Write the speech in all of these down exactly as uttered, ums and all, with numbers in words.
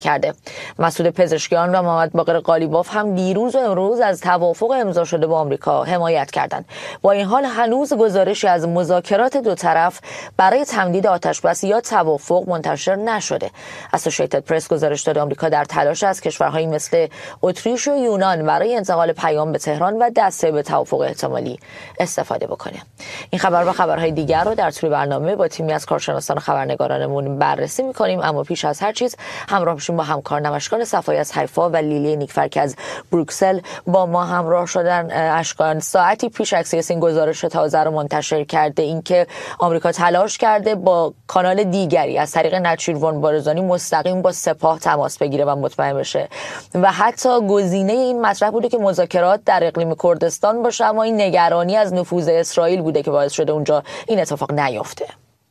کرده. مسعود پزشکیان و محمد باقر قالیباف هم دیروز و امروز از توافق امضا شده با آمریکا حمایت کردند. با این حال هنوز گزارشی از مذاکرات دو طرف برای تمدید آتشبس یا توافق منتشر نشده. اسوشیتد پرس گزارش داده آمریکا در تلاش است کشورهایی مثل اتریش و یونان برای انتقال پیام به تهران و دسترسی به توافق احتمالی استفاده بکنه. این خبر و خبرهای دیگر رو در طول برنامه با تیمی از کارشناسان و خبرنگارانمون بررسی می‌کنیم، اما پیش از هر چیز همراه بشیم با همکار نمایشگان صفایی از حیفا و لیلی نیکفر که از بروکسل با ما همراه شدن. اشکان ساعتی پیش اکسیوس این گزارش تازه رو منتشر کرده، اینکه آمریکا تلاش کرده با کانال دیگری از طریق نچیروان بارزانی مستقیم با سپاه تماس بگیره و مطمئن بشه و حتی گزینه این مطرح بوده که مذاکرات در اقلیم کردستان باشه، اما این نگرانی از نفوذ اسرائیل بوده که باعث شده اونجا این اتفاق نیفته.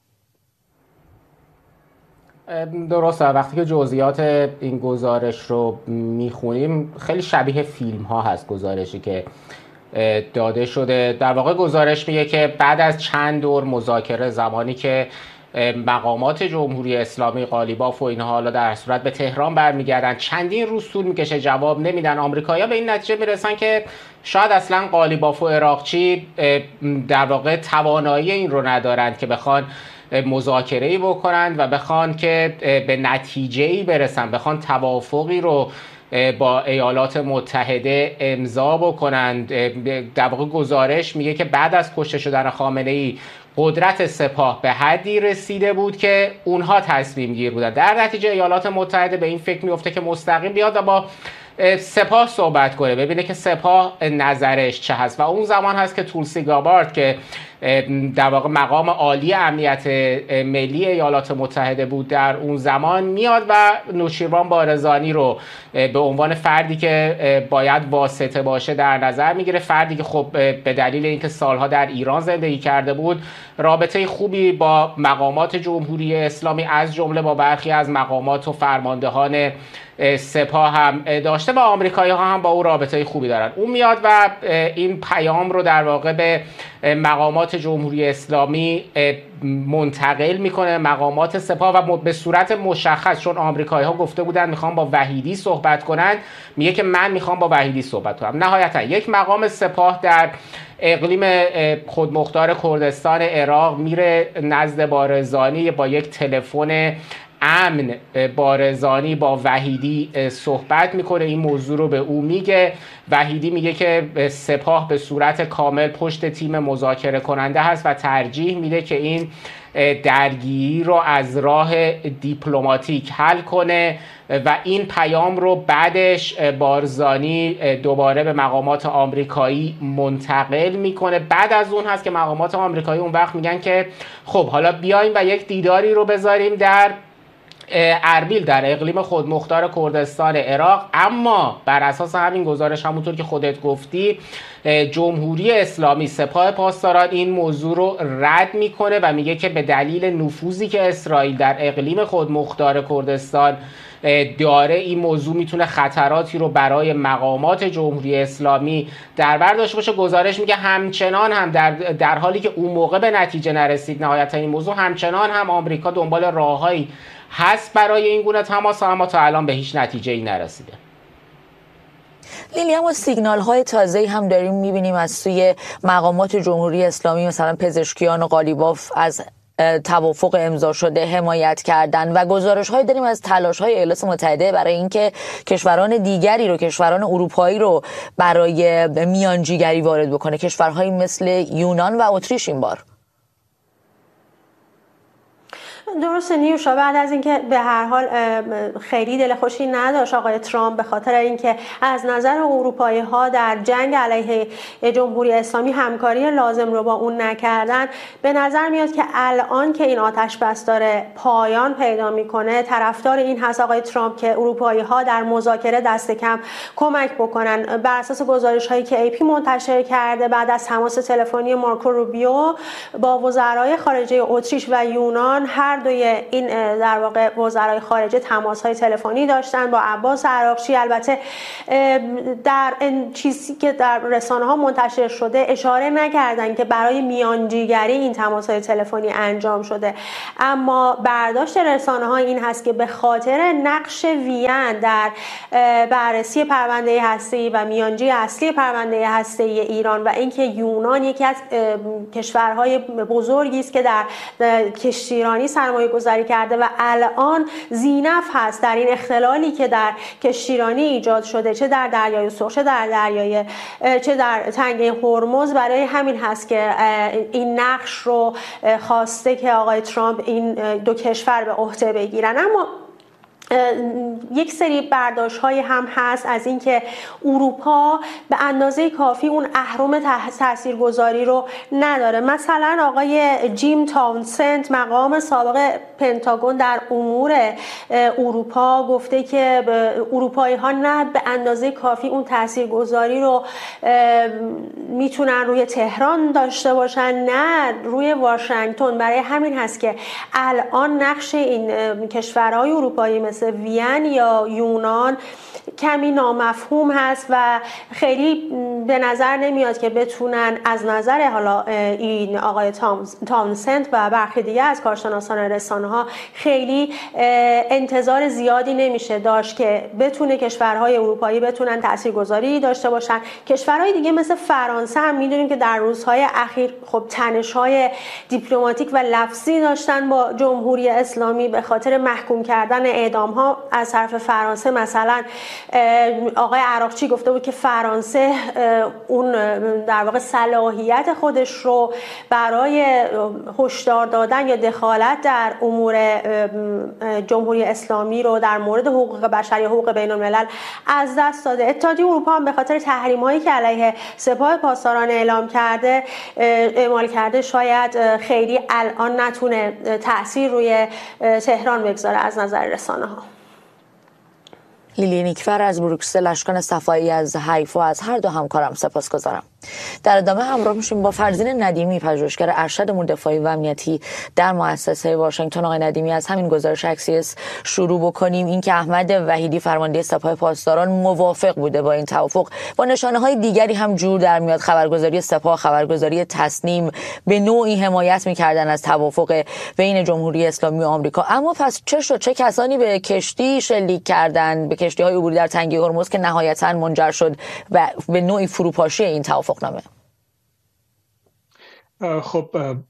درسته. وقتی که جزئیات این گزارش رو میخونیم خیلی شبیه فیلم ها هست گزارشی که داده شده. در واقع گزارش میگه که بعد از چند دور مذاکره، زمانی که مقامات جمهوری اسلامی قالیباف و اینها حالا در صورت به تهران برمیگردن، چندین روز طول میکشه جواب نمیدن. آمریکایی‌ها به این نتیجه میرسن که شاید اصلا قالیباف و عراقچی در واقع توانایی این رو ندارند که بخوان مذاکره‌ای بکنند و بخوان که به نتیجه‌ای برسن، بخوان توافقی رو با ایالات متحده امضا بکنند. در واقع گزارش میگه که بعد از کشته شدن خامنه‌ای قدرت سپاه به حدی رسیده بود که اونها تصمیم گیر بودن. در نتیجه ایالات متحده به این فکر میفته که مستقیم بیاد و با سپاه صحبت کنه، ببینه که سپاه نظرش چه هست و اون زمان هست که تولسی گابارد که در واقع مقام عالی امنیت ملی ایالات متحده بود در اون زمان میاد و نوشیروان بارزانی رو به عنوان فردی که باید واسطه باشه در نظر میگیره. فردی که خب به دلیل اینکه سالها در ایران زندگی کرده بود رابطه خوبی با مقامات جمهوری اسلامی از جمله با برخی از مقامات و فرماندهان سپاه هم داشته و آمریکایی ها هم با او رابطه خوبی دارن. اون میاد و این پیام رو در واقع به مقامات جمهوری اسلامی منتقل میکنه، مقامات سپاه، و به صورت مشخص، چون آمریکایی ها گفته بودن میخوام با وحیدی صحبت کنن، میگه که من میخوام با وحیدی صحبت کنم. نهایتا یک مقام سپاه در اقلیم خودمختار کردستان عراق میره نزد بارزانی، با یک تلفن امن بارزانی با وحیدی صحبت میکنه، این موضوع رو به او میگه. وحیدی میگه که سپاه به صورت کامل پشت تیم مذاکره کننده هست و ترجیح میده که این درگیری رو از راه دیپلماتیک حل کنه و این پیام رو بعدش بارزانی دوباره به مقامات آمریکایی منتقل میکنه. بعد از اون هست که مقامات آمریکایی اون وقت میگن که خب حالا بیایم و یک دیداری رو بذاریم در اربیل در اقلیم خودمختار کردستان عراق. اما بر اساس همین گزارش، همونطور که خودت گفتی، جمهوری اسلامی، سپاه پاسداران این موضوع رو رد میکنه و میگه که به دلیل نفوذی که اسرائیل در اقلیم خودمختار کردستان داره این موضوع میتونه خطراتی رو برای مقامات جمهوری اسلامی در بر داشته باشه. گزارش میگه همچنان هم در, در حالی که اون موقع به نتیجه نرسید نهایتا این موضوع، همچنان هم آمریکا دنبال راههایی هست برای این گونه تماس، اما تا الان به هیچ نتیجه‌ای نرسیده. لیلی، اما سیگنال های تازه‌ای هم داریم میبینیم از سوی مقامات جمهوری اسلامی، مثلا پزشکیان و قالیباف از توافق امضا شده حمایت کردن و گزارش های داریم از تلاش های ایالات متحده برای اینکه کشوران دیگری رو، کشوران اروپایی رو برای میانجیگری وارد بکنه، کشورهایی مثل یونان و اتریش این بار. درسته نیوشا، بعد از اینکه به هر حال خیلی دل خوشی نداشت آقای ترامپ به خاطر اینکه از نظر اروپایی ها در جنگ علیه جمهوری اسلامی همکاری لازم رو با اون نکردن، به نظر میاد که الان که این آتش بس داره پایان پیدا میکنه، طرفدار این هست آقای ترامپ که اروپایی ها در مذاکره دست کم کمک بکنن. بر اساس گزارش هایی که ای پی منتشر کرده، بعد از تماس تلفنی مارکو روبیو با وزرای خارجه اتریش و یونان، هر دوی این در واقع وزرای خارجه تماس‌های تلفنی داشتن با عباس عراقچی. البته در این چیزی که در رسانه‌ها منتشر شده اشاره نکردن که برای میانجیگری این تماس‌های تلفنی انجام شده، اما برداشت رسانه‌ها این هست که به خاطر نقش وین در بررسی پرونده هسته‌ای و میانجی اصلی پرونده هسته‌ای ایران و اینکه یونان یکی از کشورهای بزرگی است که در کشتیرانی سرمایه گذاری کرده و الان زینف هست در این اختلالی که در کشتیرانی ایجاد شده، چه در دریای سرخ چه در دریای چه در تنگه هرمز. برای همین هست که این نقش رو خواسته که آقای ترامپ این دو کشور به عهده بگیرن. اما یک سری برداشت‌های هم هست از اینکه اروپا به اندازه کافی اون اهرم تاثیرگذاری رو نداره. مثلا آقای جیم تاونسند مقام سابق پنتاگون در امور اروپا گفته که اروپایی‌ها نه به اندازه کافی اون تاثیرگذاری رو میتونن روی تهران داشته باشن نه روی واشنگتن. برای همین هست که الان نقش این کشورهای اروپایی مثل وین یا یونان کمی نامفهوم هست و خیلی به نظر نمیاد که بتونن از نظر حالا این آقای تاونسند و برخی دیگه از کارشناسان رسانه‌ها خیلی انتظار زیادی نمیشه داشت که بتونه کشورهای اروپایی بتونن تاثیرگذاری داشته باشن. کشورهای دیگه مثل فرانسه هم میدونیم که در روزهای اخیر خب تنش‌های دیپلماتیک و لفظی داشتن با جمهوری اسلامی به خاطر محکوم کردن اعدام‌ها از طرف فرانسه. مثلا آقای عراقچی گفته بود که فرانسه اون در واقع صلاحیت خودش رو برای هشدار دادن یا دخالت در امور جمهوری اسلامی رو در مورد حقوق بشر یا حقوق بین الملل از دست داده. اتحادیه اروپا هم به خاطر تحریم‌هایی که علیه سپاه پاسداران اعلام کرده اعمال کرده شاید خیلی الان نتونه تأثیر روی تهران بگذاره از نظر رسانه‌ها. لیلی نیکفر از بروکسل، اشکان صفایی از حیفا، از هر دو همکارم سپاسگزارم. در ادامه همراه میشیم با فرزین ندیمی، پژوهشگر ارشد امور دفاعی و امنیتی در مؤسسه واشنگتن. آقای ندیمی، از همین گزارش اکسیوس شروع بکنیم. اینکه احمد وحیدی فرمانده سپاه پاسداران موافق بوده با این توافق، با نشانه‌های دیگری هم جور در میاد. خبرگزاری سپاه، خبرگزاری تصنیم به نوعی حمایت می‌کردن از توافق بین جمهوری اسلامی و آمریکا. اما پس چه شد؟ چه کسانی به کشتی شلیک کردند، به کشتی‌های عبوری در تنگه هرمز که نهایتاً منجر شد و به نوعی فروپاشی این توافق نامه؟ خب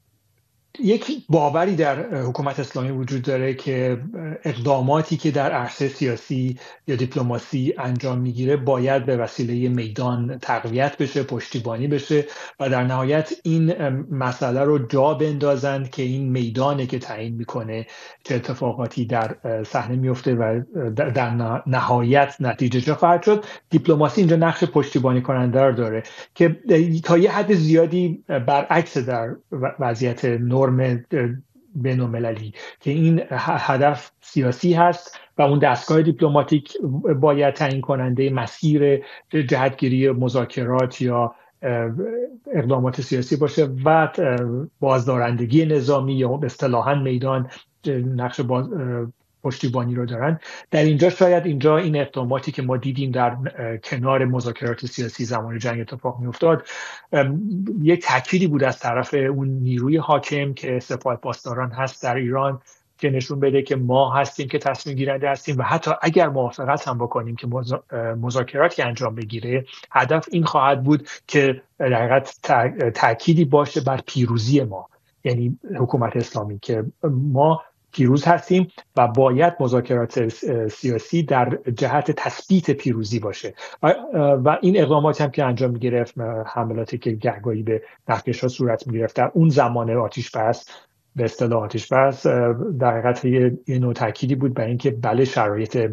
یک باوری در حکومت اسلامی وجود داره که اقداماتی که در عرصه سیاسی یا دیپلماسی انجام میگیره باید به وسیله میدان تقویت بشه، پشتیبانی بشه و در نهایت این مسئله رو جا بندازند که این میدانه که تعیین میکنه چه اتفاقاتی در صحنه میفته و در نهایت نتیجه چه خواهد شد. دیپلماسی اینجا نقش پشتیبانی کننده رو داره که تا یه حد زیادی برعکس در وضعیت نرم بین‌المللی که این هدف سیاسی هست و اون دستگاه دیپلماتیک باید تعیین کننده مسیر جهتگیری مذاکرات یا اقدامات سیاسی باشه و بازدارندگی نظامی یا اصطلاحاً میدان نقش باز پشتیبانی رو دارن. در اینجا شاید اینجا این اقداماتی که ما دیدیم در کنار مذاکرات سیاسی زمان جنگ اتفاق میافتاد یک تأکیدی بود از طرف اون نیروی حاکم که سپاه پاسداران هست در ایران که نشون بده که ما هستیم که تصمیم گیرنده هستیم و حتی اگر موافقت هم بکنیم که مذاکراتی انجام بگیره، هدف این خواهد بود که در حقیقت تأکیدی باشه بر پیروزی ما، یعنی حکومت اسلامی، که ما پیروز هستیم و باید مذاکرات سیاسی در جهت تثبیت پیروزی باشه و این اقداماتی هم که انجام می‌گرفت، حملاتی که گهگاهی به نفتکش‌ها صورت می‌گرفت در اون زمان آتش بس، به اصطلاح آتش بس، در حقیقت یه نوع تأکیدی بود برای اینکه بله شرایط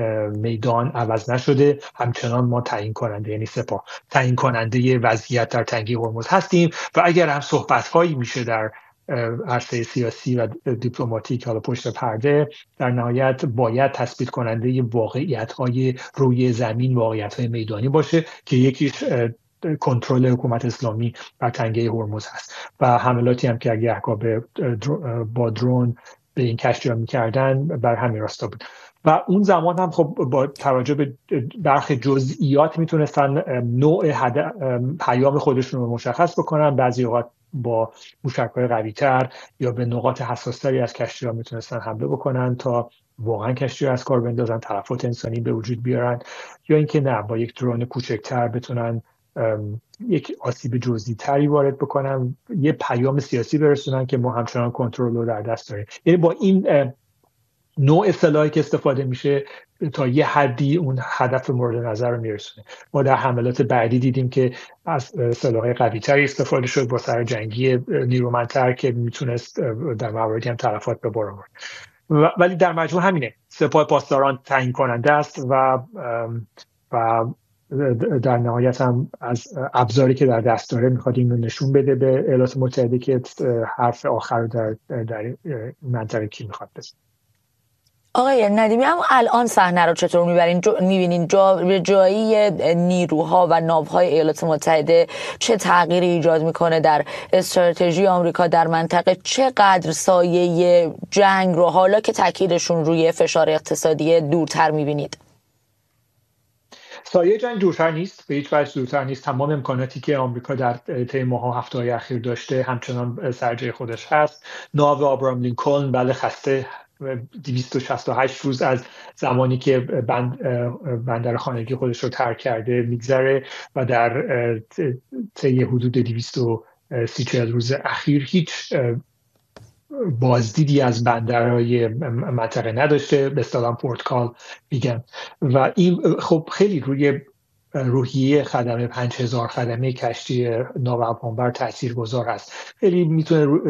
میدان عوض نشده، همچنان ما تعیین کننده، یعنی سپاه تعیین کننده وضعیت در تنگه هرمز هستیم و اگر هم صحبت‌هایی میشه در عرصه سیاسی و دیپلماتیک حالا پشت پرده، در نهایت باید تثبیت کننده واقعیت‌های روی زمین، واقعیت‌های میدانی باشه که یکیش کنترل حکومت اسلامی بر تنگه هرمز هست و حملاتی هم که گهگاه با درون به این کشتی‌ها می‌کردن بر همین راستا بود. و اون زمان هم خب با توجه به برخی جزئیات میتونستن نوع پیام خودشون رو مشخص بکنن. بعضی اوقات با موشک‌های قوی‌تر یا به نقاط حساس‌تری از کشتی‌ها میتونستن حمله بکنن تا واقعا کشتی‌ها از کار بندازن، تلفات انسانی به وجود بیارن، یا اینکه نه با یک درون کوچکتر بتونن یک آسیب جزئی تری وارد بکنن، یه پیام سیاسی برسونن که ما همچنان کنترل رو در دست داریم. یعنی با این نوع سلاحی که استفاده میشه تا یه حدی اون هدف مورد نظر رو میرسونه. ما در حملات بعدی دیدیم که از سلاح‌های قوی‌تری استفاده شد با سر جنگی نیرومندتر که میتونست در مواردی هم تلفات به بار آورد. ولی در مجموع همینه، سپاه پاسداران تعیین کننده است و و در نهایت هم از ابزاری که در دست داره میخواد این رو نشون بده به ایالات متحده که حرف آخر در در منطقه کی میخواد بزنه. آقای ندیمی، اما الان صحنه رو چطور میبرین؟ جا میبینین جا به جایی نیروها و ناوهای ایالات متحده چه تغییری ایجاد میکنه در استراتژی آمریکا در منطقه؟ چقدر سایه جنگ رو حالا که تاکیدشون روی فشار اقتصادی دورتر میبینید؟ سایه جنگ دورتر نیست، به هیچ وجه دورتر نیست. تمام امکاناتی که آمریکا در طی ماه‌ها هفته‌های اخیر داشته همچنان سر جای خودش هست. ناو آبراهام لینکلن بله خسته دویست و شصت و هشت روز از زمانی که بند بندر خانگی خودش رو ترک کرده میگذره و در طی حدود دویست و سی چهل روز اخیر هیچ بازدیدی از بندرهای منطقه نداشته، به اصطلاح پورت کال میگن. و این خب خیلی روی روحیه خدمه پنج هزار خدمه کشتی ناو اپانبر تاثیرگذار است. خیلی میتونه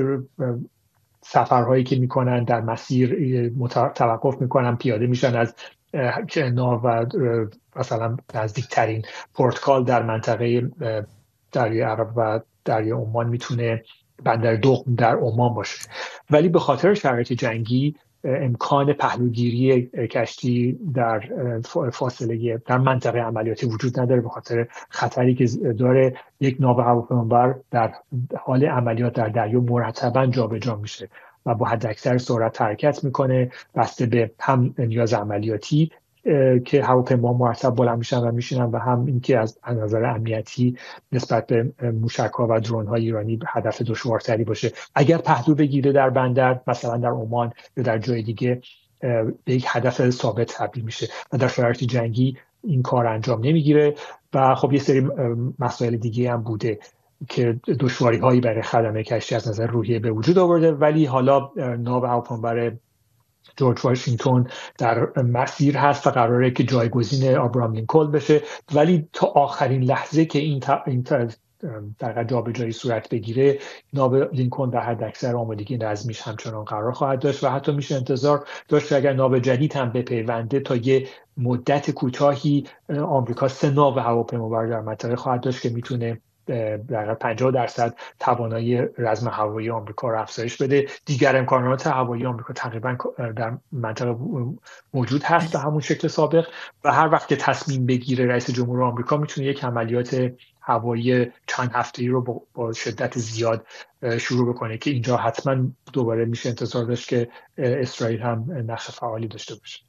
سفرهایی که میکنن در مسیر توقف میکنن، پیاده میشن از ناو و مثلا نزدیکترین پورتکال در منطقه دریای عرب و دریای عمان میتونه بندر دخم در عمان باشه. ولی به خاطر شرایط جنگی امکان پهلوگیری کشتی در فاصله در منطقه عملیاتی وجود نداره، به خاطر خطری که داره. یک ناو هواپیمابر در حال عملیات در دریا مرتباً جابجا میشه و با حداکثر سرعت حرکت میکنه، بسته به هم نیاز عملیاتی که هواپیما مرتب بلند میشن و میشینن و هم اینکه از نظر امنیتی نسبت به موشک‌ها و درون‌های ایرانی هدف دشوارتری باشه. اگر پهلو بگیره در بندر مثلا در عمان یا در جای دیگه به یک هدف ثابت تبدیل میشه و در شرایط جنگی این کار انجام نمیگیره. و خب یه سری مسائل دیگه هم بوده که دشواری‌هایی برای خدمه کشتی از نظر روحیه به وجود آورده. ولی حالا ناو هواپیمابر جورج واشنگتن در مسیر هست و قراره که جایگزین آبراهام لینکلن بشه. ولی تا آخرین لحظه که این تا این تا در جابجایی صورت بگیره، ناو لینکلن در حد اکثر آمادگی نظمیش همچنان قرار خواهد داشت و حتی میشه انتظار داشت که اگر ناو جدید هم بپیونده تا یه مدت کوتاهی آمریکا سه ناو هواپیمابر در منطقه خواهد داشت که میتونه در پنجاه درصد توانایی رزم هوایی آمریکا رو افزایش بده. دیگر امکانات هوایی آمریکا تقریبا در منطقه موجود هست به همون شکل سابق و هر وقت که تصمیم بگیره رئیس جمهور آمریکا میتونه یک عملیات هوایی چند هفته‌ای رو با شدت زیاد شروع بکنه که اینجا حتما دوباره میشه انتظار داشت که اسرائیل هم نقش فعالی داشته باشه.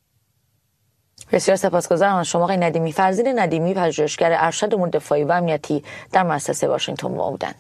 بسیار سپاسگزارم از شما آقای ندیمی. فرزین ندیمی، پژوهشگر ارشد امور دفاعی و امنیتی در مؤسسه واشنگتن با ما بودند.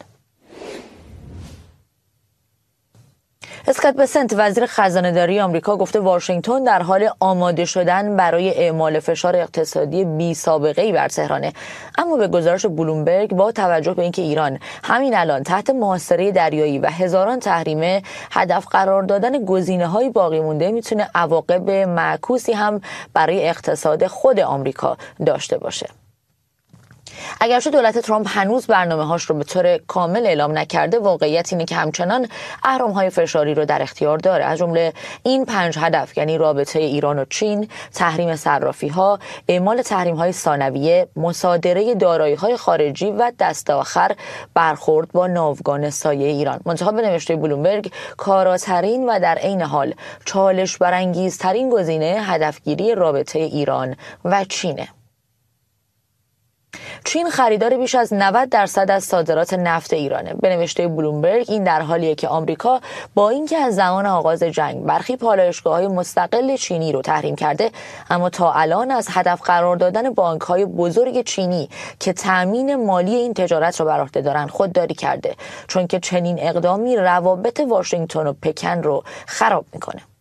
اسکات بسنت، وزیر خزانه‌داری آمریکا، گفته واشنگتن در حال آماده شدن برای اعمال فشار اقتصادی بی سابقه‌ای بر تهرانه. اما به گزارش بلومبرگ با توجه به اینکه ایران همین الان تحت محاصره دریایی و هزاران تحریم هدف قرار دادن گزینه‌های باقی مونده میتونه عواقب معکوسی هم برای اقتصاد خود آمریکا داشته باشه. اگرچه دولت ترامپ هنوز برنامه‌هاش رو به طور کامل اعلام نکرده، واقعیت اینه که همچنان اهرم‌های فشاری رو در اختیار داره. از جمله این پنج هدف، یعنی رابطه ایران و چین، تحریم صرافی‌ها، اعمال تحریم‌های ثانویه، مصادره دارایی‌های خارجی و دست آخر برخورد با ناوگان سایه ایران. منتها به نوشته بلومبرگ، کاراترین و در عین حال چالش برانگیزترین گزینه هدفگیری رابطه ایران و چینه. چین خریدار بیش از نود درصد از صادرات نفت ایرانه. به نوشته بلومبرگ این در حالیه که آمریکا با اینکه از زمان آغاز جنگ برخی پالایشگاه‌های مستقل چینی رو تحریم کرده، اما تا الان از هدف قرار دادن بانک‌های بزرگ چینی که تأمین مالی این تجارت رو بر عهده دارن خودداری کرده، چون که چنین اقدامی روابط واشنگتن و پکن رو خراب میکنه.